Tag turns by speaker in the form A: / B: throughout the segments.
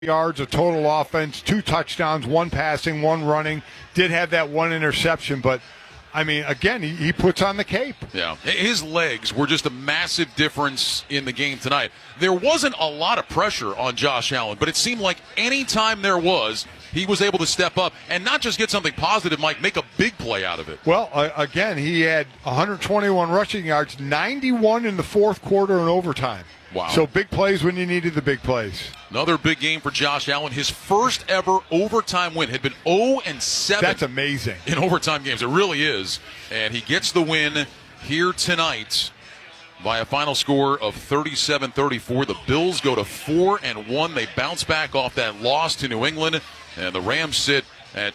A: yards of total offense, 2 touchdowns, 1 passing, 1 running. Did have that 1 interception, but I mean, again, he puts on the cape.
B: Yeah, his legs were just a massive difference in the game tonight. There wasn't a lot of pressure on Josh Allen, but it seemed like any time there was, he was able to step up and not just get something positive, Mike, make a big play out of it.
A: Well, again, he had 121 rushing yards, 91 in the fourth quarter and overtime.
B: Wow.
A: So big plays when you needed the big plays.
B: Another big game for Josh Allen. His first ever overtime win. Had been 0-7.
A: That's amazing.
B: In overtime games. It really is. And he gets the win here tonight by a final score of 37-34. The Bills go to 4-1. They bounce back off that loss to New England. And the Rams sit at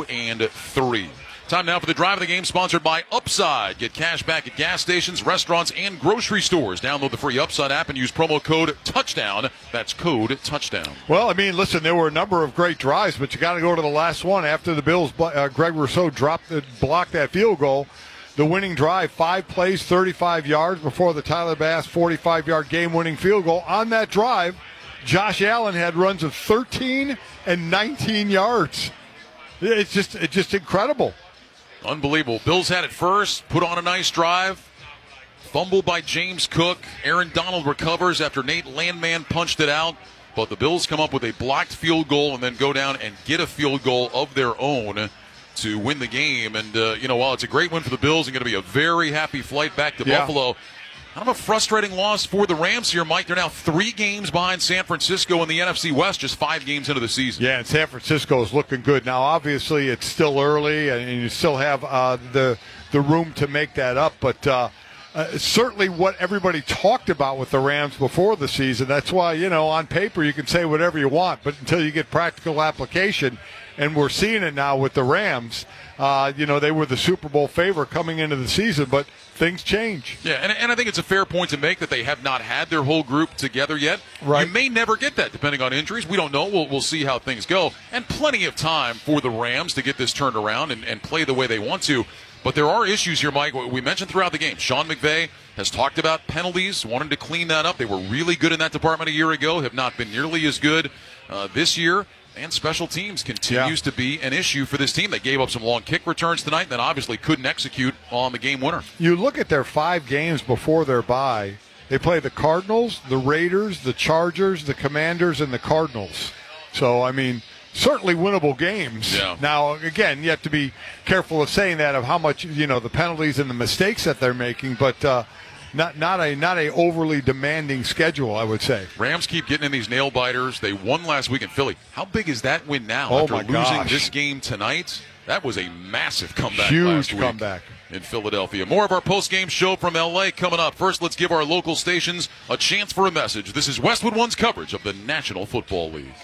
B: 2-3. Time now for the drive of the game, sponsored by Upside. Get cash back at gas stations, restaurants, and grocery stores. Download the free Upside app and use promo code TOUCHDOWN. That's code TOUCHDOWN.
A: Well, I mean, listen, there were a number of great drives, but you got to go to the last one. After the Bills, Greg Rousseau blocked that field goal. The winning drive, 5 plays, 35 yards before the Tyler Bass 45-yard game-winning field goal. On that drive, Josh Allen had runs of 13 and 19 yards. It's just incredible.
B: Unbelievable. Bills had it first, put on a nice drive. Fumble by James Cook. Aaron Donald recovers after Nate Landman punched it out. But the Bills come up with a blocked field goal and then go down and get a field goal of their own to win the game. And, while it's a great win for the Bills and going to be a very happy flight back to Buffalo, kind of a frustrating loss for the Rams here, Mike. They're now 3 games behind San Francisco in the NFC West, just 5 games into the season. Yeah,
A: and San Francisco is looking good. Now, obviously, it's still early, and you still have the room to make that up. But certainly what everybody talked about with the Rams before the season, that's why, on paper you can say whatever you want, but until you get practical application, and we're seeing it now with the Rams, they were the Super Bowl favorite coming into the season, but things change.
B: Yeah, and I think it's a fair point to make that they have not had their whole group together yet.
A: Right.
B: You may never get that, depending on injuries. We don't know. We'll see how things go. And plenty of time for the Rams to get this turned around and play the way they want to. But there are issues here, Mike. We mentioned throughout the game. Sean McVay has talked about penalties, wanting to clean that up. They were really good in that department a year ago, have not been nearly as good this year. And special teams continues to be an issue for this team. They gave up some long kick returns tonight and then obviously couldn't execute on the game winner.
A: You look at their 5 games before their bye. They play the Cardinals, the Raiders, the Chargers, the Commanders, and the Cardinals. So, I mean, certainly winnable games.
B: Yeah.
A: Now, again, you have to be careful of saying that, of how much, the penalties and the mistakes that they're making, but not a overly demanding schedule, I would say.
B: Rams keep getting in these nail biters. They won last week in Philly. How big is that win now?
A: Oh,
B: after
A: my
B: losing
A: gosh.
B: this game tonight? That was a massive comeback
A: Huge
B: last week
A: comeback
B: in Philadelphia. More of our post-game show from L.A. coming up. First, let's give our local stations a chance for a message. This is Westwood One's coverage of the National Football League.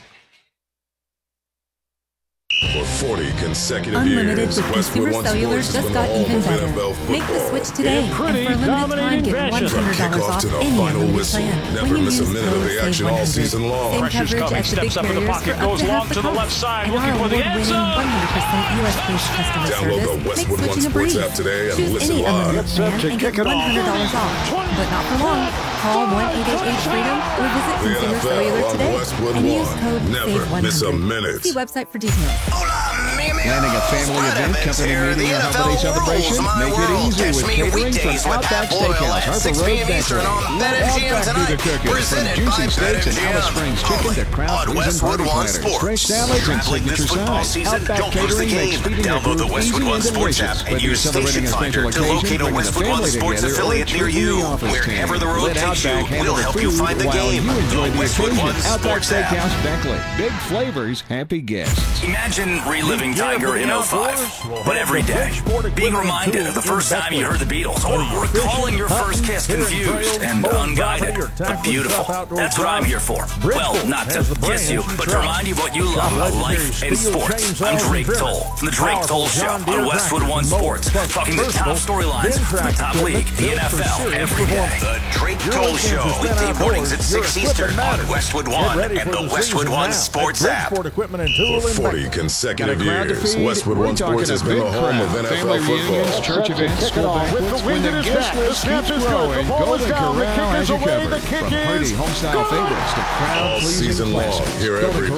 C: For 40 consecutive
D: Unlimited
C: years,
D: with
C: Westwood
D: Consumer
C: One
D: Cellular
C: Sports
D: just
C: has
D: got
C: been
D: even
C: all of
D: better.
C: NFL
D: Make the
C: football.
D: switch today, and for a limited time, get $100 off
C: To the
D: any
C: final
D: unlimited
C: whistle.
D: plan.
C: Never
D: When you
C: miss a
D: use
C: minute of
D: code
C: the action all
D: SAVE100.
C: season long.
D: Same
E: Pressure's
D: coverage
E: coming,
D: as the big
E: steps up in the
D: carriers
E: pocket,
D: for up
E: goes
D: to
E: long
D: half the
E: to the left
D: cost.
E: side,
D: And
E: looking
D: our
E: for the end
D: award-winning
E: zone.
D: 100% U.S.-based customer
C: Download
D: service
C: the
D: makes
C: Westwood One
D: switching a
C: Sports
D: breeze.
C: app today and
D: Choose
C: listen
D: any
C: live.
D: unlimited plan
E: to
D: and
E: kick
D: get
E: it off.
D: $100 off. But not for long. Call 1-888-FREEDOM or visit
C: The
D: Consumer
C: NFL
D: Cellular
C: on
D: today
C: Westwood
D: and use
C: One.
D: code
C: Never miss a
D: SAVE100.
C: minute.
D: See website for details.
F: Planning a family event, company meeting, or holiday celebration? Make it easy with catering from Outback Steakhouse, Harper Road, Bethel. Let Outback do the cooking. From juicy steaks and Alice Springs chicken to Kraft Cuisine party platters, fresh salads, and signature sides. Outback Catering makes feeding your
G: Download the
F: food
G: Westwood
F: easy
G: One
F: and
G: Sports
F: delicious.
G: app and
F: Whether you're
G: use
F: celebrating
G: Station
F: a special
G: Finder to
F: occasion,
G: locate a
F: bringing the
G: Westwood One
F: family
G: Sports
F: together, or
G: affiliate near
F: treating
G: you.
F: the office
G: Wherever
F: team.
G: the road
F: Let
G: takes you,
F: Outback handle
G: we'll
F: the
G: help you
F: food
G: find the
F: while
G: game.
F: you enjoy
G: The
F: the
G: Westwood
F: occasion.
G: One
F: Outback
G: Sports app.
F: Steakhouse, Beckley. Big flavors, happy guests.
G: Imagine reliving Tiger in 05, but every day, being reminded of the first time you heard the Beatles, or recalling your first kiss confused and unguided, but beautiful. That's what I'm here for. Well, not to kiss you, but to remind you what you love about life and sports. I'm Drake Toll from The Drake Toll Show on Westwood One Sports, talking the top storylines from the top league, the NFL, every day. The Drake Toll Show, weekday mornings at 6 Eastern on Westwood One and the Westwood One Sports app.
C: For 40 consecutive years, years,
F: feed.
C: Westwood
F: We're
C: One
F: talking
C: Sports has
F: a
C: been
F: big
C: the home of
F: crowd.
C: NFL
F: Family reunions,
C: football.
F: church events, school banquets. When the guest list keeps growing, Golden Corral has you covered. From hearty homestyle favorites to
C: All
F: crowd-pleasing
C: season long,
F: classics.
C: hear
F: Golden
C: every